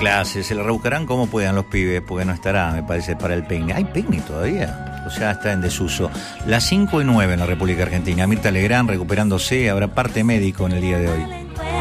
clase, se la rebuscarán como puedan los pibes, porque no estará, me parece, para el peine. ¿Hay peine todavía? O sea, está en desuso. Las 5:09 en la República Argentina. Mirta Legrand recuperándose, habrá parte médico en el día de hoy.